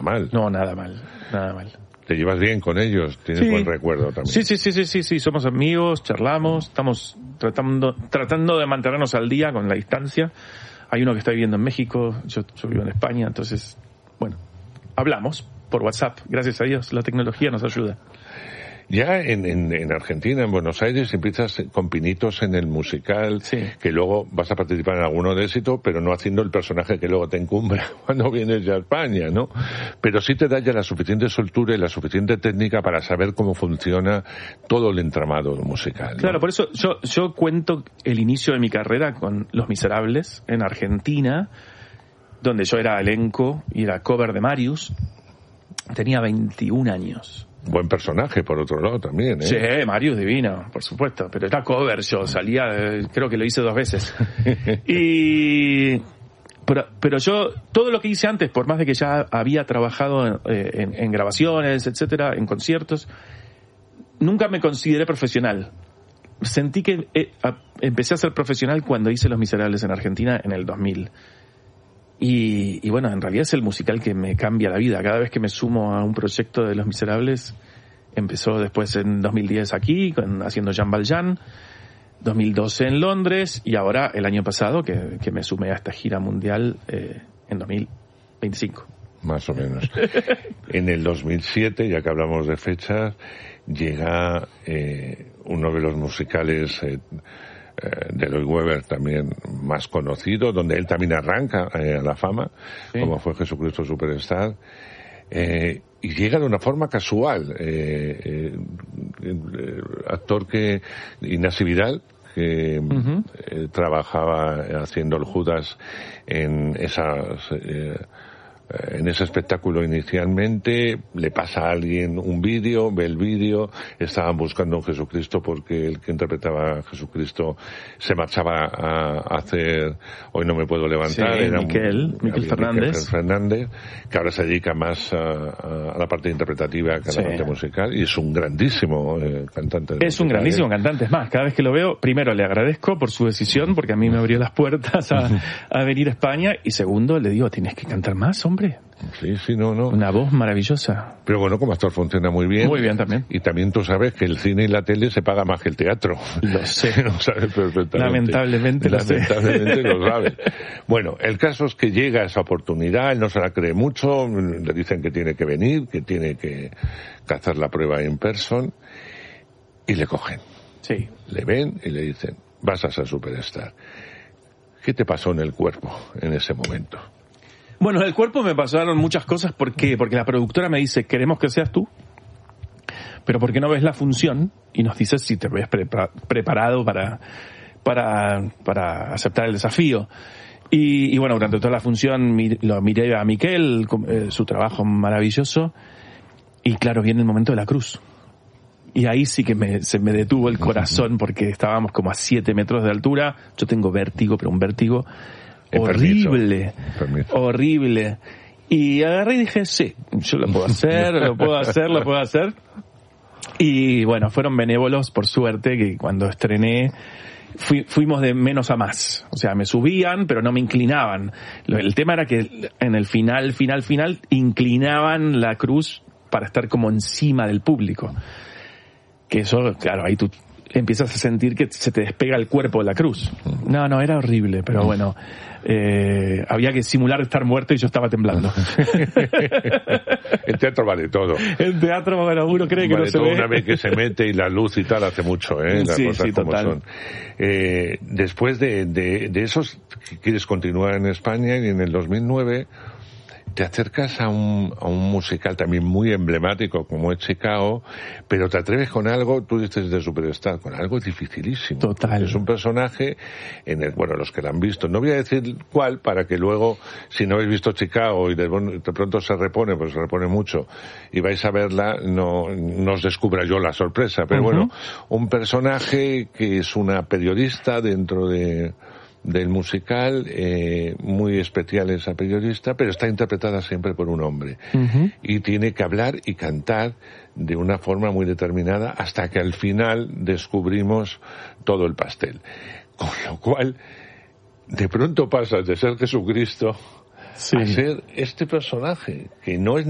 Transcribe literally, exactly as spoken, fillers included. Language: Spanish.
nada mal. No, nada mal, nada mal. ¿Te llevas bien con ellos? ¿Tienes sí. buen recuerdo también? Sí, sí, sí, sí, sí, sí, somos amigos, charlamos, estamos tratando tratando de mantenernos al día con la distancia. Hay uno que está viviendo en México, yo, yo vivo en España, entonces, bueno, hablamos por WhatsApp. Gracias a Dios, la tecnología nos ayuda. Ya en, en, en Argentina, en Buenos Aires, empiezas con pinitos en el musical, sí. que luego vas a participar en alguno de éxito, pero no haciendo el personaje que luego te encumbra cuando vienes ya a España, ¿no? Pero sí te da ya la suficiente soltura y la suficiente técnica para saber cómo funciona todo el entramado musical, ¿no? Claro, por eso yo, yo cuento el inicio de mi carrera con Los Miserables en Argentina, donde yo era elenco y era cover de Marius. Tenía veintiún años. Buen personaje, por otro lado, también, ¿eh? Sí, Marius divino, por supuesto. Pero era cover yo, salía, eh, creo que lo hice dos veces. y... Pero, pero yo, todo lo que hice antes, por más de que ya había trabajado en, en, en grabaciones, etcétera, en conciertos, nunca me consideré profesional. Sentí que eh, a, empecé a ser profesional cuando hice Los Miserables en Argentina en el dos mil. Y, y bueno, en realidad es el musical que me cambia la vida. Cada vez que me sumo a un proyecto de Los Miserables, empezó después en dos mil diez aquí, con, haciendo Jean Valjean, dos mil doce en Londres, y ahora el año pasado que, que me sumé a esta gira mundial eh, en dos mil veinticinco. Más o menos. En el dos mil siete, ya que hablamos de fechas, llega eh, uno de los musicales... Eh, de Lloyd Webber también más conocido, donde él también arranca eh, a la fama, sí. como fue Jesucristo Superstar, eh, y llega de una forma casual. Eh, eh, eh, actor que, Ignacio Vidal, que uh-huh. eh, trabajaba haciendo el Judas en esas... Eh, en ese espectáculo inicialmente, le pasa a alguien un vídeo, ve el vídeo, estaban buscando a Jesucristo porque el que interpretaba a Jesucristo se marchaba a hacer Hoy no me puedo levantar. Sí, era Miquel, un, Miquel Fernández. Miquel Fernández, que ahora se dedica más a, a la parte interpretativa que a la sí. parte musical, y es un grandísimo eh, cantante. Es musical, un grandísimo ¿eh? cantante, es más, cada vez que lo veo, primero le agradezco por su decisión, porque a mí me abrió las puertas a, a venir a España, y segundo le digo, tienes que cantar más, hombre. Sí, sí, no, no. Una voz maravillosa. Pero bueno, como actor funciona muy bien. Muy bien también. Y también tú sabes que el cine y la tele se paga más que el teatro. Lo sé. Lo sabes perfectamente. Lamentablemente lo sé. Lamentablemente lo sabes. Bueno, el caso es que llega esa oportunidad, él no se la cree mucho, le dicen que tiene que venir, que tiene que, que hacer la prueba in person, y le cogen. Sí. Le ven y le dicen, vas a ser superstar. ¿Qué te pasó en el cuerpo en ese momento? Bueno, en el cuerpo me pasaron muchas cosas. ¿Por qué? Porque la productora me dice, queremos que seas tú, pero ¿por qué no ves la función? Y nos dices si te ves prepa- preparado para, para, para aceptar el desafío. Y, y bueno, durante toda la función mir, lo miré a Miquel, eh, su trabajo maravilloso, y claro, viene el momento de la cruz. Y ahí sí que me, se me detuvo el corazón, porque estábamos como a siete metros de altura. Yo tengo vértigo, pero un vértigo horrible, Permiso. horrible. Y agarré y dije, sí, yo lo puedo hacer, lo puedo hacer, lo puedo hacer. Y bueno, fueron benévolos, por suerte, que cuando estrené fui, fuimos de menos a más. O sea, me subían, pero no me inclinaban. El tema era que en el final, final, final, inclinaban la cruz para estar como encima del público. Que eso, claro, ahí tú empiezas a sentir que se te despega el cuerpo de la cruz. No, no, era horrible, pero bueno, eh, había que simular estar muerto y yo estaba temblando. El teatro vale todo. El teatro, bueno, uno cree que vale no se todo ve. Una vez que se mete y la luz y tal hace mucho, ¿eh? Las sí, cosas sí, como total. son. Eh, después de, de, de esos, quieres continuar en España, y en el dos mil nueve te acercas a un, a un musical también muy emblemático como es Chicago, pero te atreves con algo, tú dices de Superstar, con algo dificilísimo. Total. Es un personaje en el, bueno, los que lo han visto, no voy a decir cuál, para que luego, si no habéis visto Chicago y de, de pronto se repone, pues se repone mucho, y vais a verla, no, no os descubra yo la sorpresa, pero uh-huh. bueno, un personaje que es una periodista dentro de del musical, eh, muy especial esa periodista, pero está interpretada siempre por un hombre. Uh-huh. Y tiene que hablar y cantar de una forma muy determinada hasta que al final descubrimos todo el pastel. Con lo cual, de pronto pasas de ser Jesucristo sí. a ser este personaje, que no es